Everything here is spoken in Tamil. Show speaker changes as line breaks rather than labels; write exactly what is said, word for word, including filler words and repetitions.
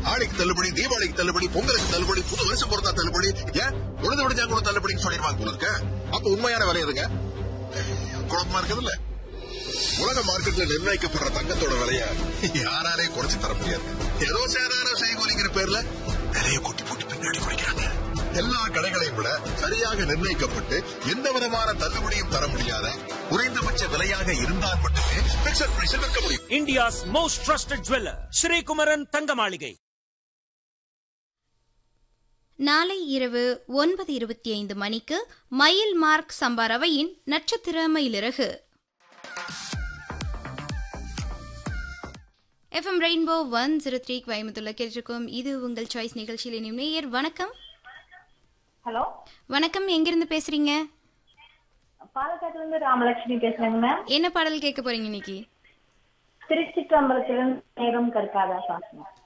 ஆடிக்கு தள்ளுபடி, தீபாவளிக்கு தள்ளுபடி, பொங்கலுக்கு தள்ளுபடி, புது வருஷம் பொறுத்தா தள்ளுபடி, ஏன் உழுது விடுஞ்சா கூட தள்ளுபடின்னு சொல்லிடுவாங்க போல இருக்க. அப்ப உண்மையான விலை எதுங்க? குழப்பமா இருக்குது இல்ல. உலக மார்க்கெட்ல நிர்ணயிக்கப்படுற தங்கத்தோட விலைய யாராலே குறைச்சு தர முடியாது. ஏதோ சேதார செய்கூலிங்கிற பேர்ல விலைய கூட்டி போட்டு பின்னாடி குறைக்கிறாங்க. எல்லா கடைகளையும் விட சரியாக நிர்ணயிக்கப்பட்டு எந்த விதமான தள்ளுபடியும் தர முடியாத குறைந்தபட்ச விலையாக இருந்தால் மட்டுமே பிக்சட் பிரைஸில் விற்க முடியும்.
India's most trusted jeweller Sri Kumaran தங்க மாளிகை.
நாளை இரவு ஒன்பது இருபத்தி ஐந்து மணிக்கு மயில் மார்க் சம்பாரவையின் நட்சத்திர மயிலிறகு. FM rainbow one zero three கோயம்புத்தூர்ல கேட்டிருக்கோம். இது உங்கள் சாய்ஸ் நிகழ்ச்சியில் இனியும் நேயர். வணக்கம்.
ஹலோ
வணக்கம், எங்கிருந்து பேசுறீங்க?
பாலக்காட்டுல இருந்து ராமலட்சுமி பேசுறேங்க மேம்.
என்ன பாடல் கேட்க போறீங்க இன்னைக்கு?
திருச்சிற்றம்பலத்திலிருந்து நேரம் கற்காதா சாசனம்.